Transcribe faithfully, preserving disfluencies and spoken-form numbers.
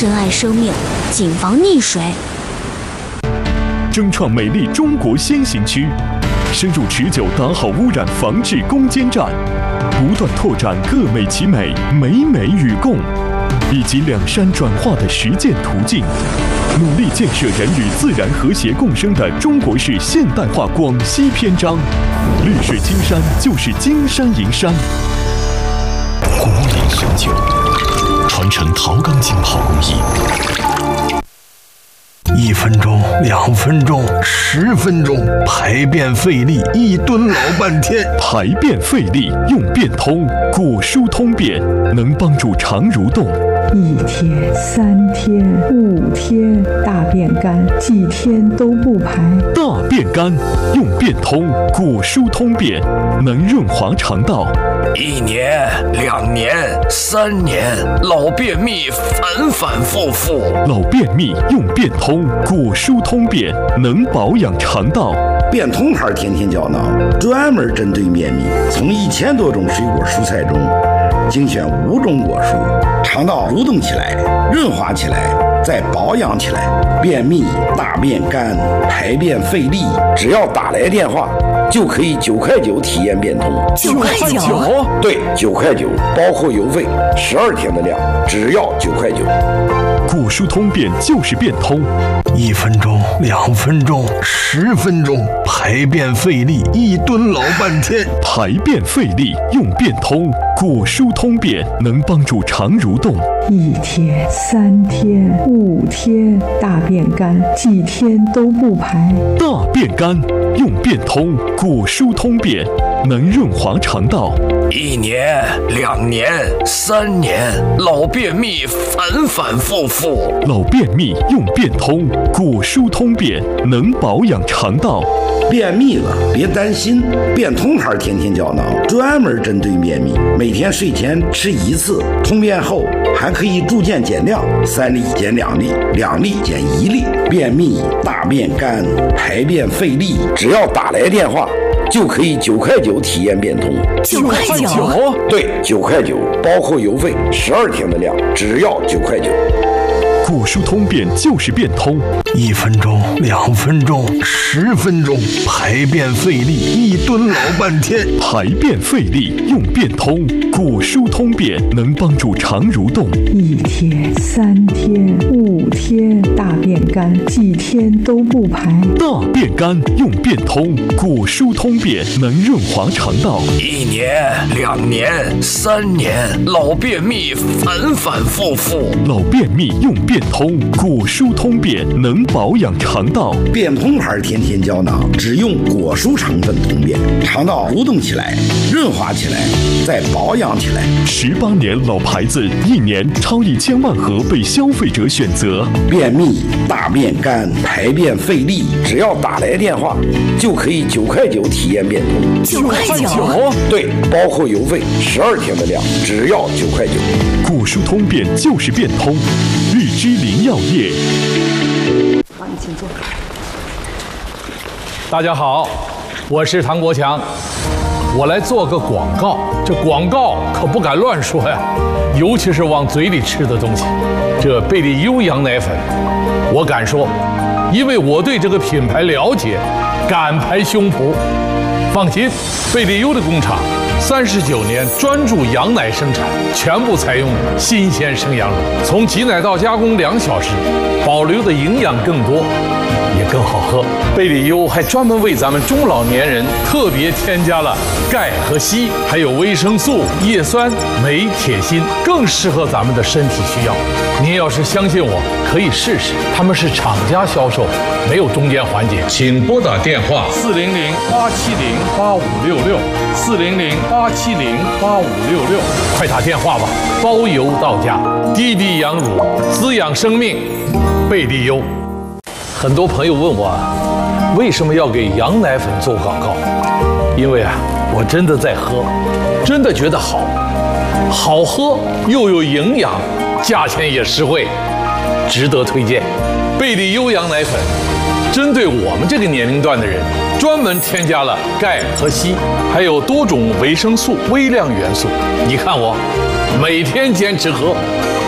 珍爱生命，谨防溺水。 争创美丽中国先行区，深入持久打好污染防治攻坚战，不断拓展各美其美、美美与共，以及两山转化的实践途径，努力建设人与自然和谐共生的中国式现代化广西篇章。绿水青山就是金山银山。 古岭神酒，传承陶钢浸泡工艺。一分钟，两分钟，十分钟，排便费力，一蹲老半天。 排便费力用便通，果蔬通便，能帮助肠蠕动。 一天、三天、五天，大便干，几天都不排。 大便干用便通，果蔬通便，能润滑肠道。 一年、两年、三年，老便秘反反复复。 老便秘用便通，果蔬通便，能保养肠道。 便通牌天天胶囊专门针对便秘，从一千多种水果蔬菜中精选五种果蔬，肠道蠕动起来，润滑起来，再保养起来。便秘、大便干、排便费力，只要打来电话就可以九块九体验便通。 九块九？ 对，九块九，包括邮费，十二天的量，只要九块九。 果蔬通便就是便通， 一分钟、两分钟、十分钟，排便费力，一蹲老半天。 排便费力用便通，果蔬通便，能帮助肠蠕动。 一天、三天、五天，大便干，几天都不排。 大便干用便通，果蔬通便，能润滑肠道。 一年、两年、三年，老便秘反反复复。 老便秘用便通，果蔬通便，能保养肠道。 便秘了别担心，便通牌天天胶囊专门针对便秘，每天睡前吃一次，通便后还可以逐渐减量，三粒减两粒，两粒减一粒。便秘、大便干、排便费力，只要打来电话就可以九块九体验便通。 九块九？ 对，九块九，包括邮费，十二天的量，只要九块九。 果蔬通便就是便通， 一分钟、两分钟、十分钟，排便费力，一蹲老半天。 排便费力用便通，果蔬通便，能帮助肠蠕动。 一天、三天、五天，大便干，几天都不排。 大便干用便通，果蔬通便，能润滑肠道。 一年、两年、三年，老便秘反反复复。 老便秘用便通，果蔬通便，能保养肠道。 便通牌天天胶囊只用果蔬成分通便，肠道蠕动起来，润滑起来，再保养起来。 十八年老牌子，一年超一千万盒被消费者选择。 便秘、大便干、排便费力，只要打来电话就可以九块九体验便通。 九块九？ 对，包括邮费，十二天的量，只要九块九。 果蔬通便就是便通，日之林药业。 好，你请坐。 大家好，我是唐国强，我来做个广告。这广告可不敢乱说呀，尤其是往嘴里吃的东西。这贝利优羊奶粉，我敢说，因为我对这个品牌了解，敢拍胸脯。放心，贝利优的工厂三十九年专注羊奶生产，全部采用新鲜生羊乳，从挤奶到加工两小时，保留的营养更多，也更好喝。贝利优还专门为咱们中老年人特别添加了钙和硒，还有维生素、叶酸、镁、铁、锌，更适合咱们的身体需要。您要是相信我，可以试试。他们是厂家销售，没有中间环节。请拨打电话四零零八七零八五六六四零零八七零八五六六，快打电话吧，包邮到家。滴滴羊乳，滋养生命，贝利优。很多朋友问我，为什么要给羊奶粉做广告？因为啊，我真的在喝，真的觉得好，好喝又有营养，价钱也实惠，值得推荐。贝利优羊奶粉针对我们这个年龄段的人，专门添加了钙和硒，还有多种维生素、微量元素。你看我每天坚持喝，